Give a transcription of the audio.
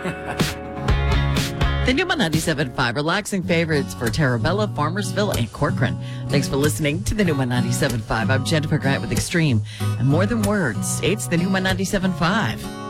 The Numa 97.5, relaxing favorites for Terabella, Farmersville, and Corcoran. Thanks for listening to the Numa 97.5. I'm Jennifer Grant with Extreme and More Than Words. It's the Numa 97.5.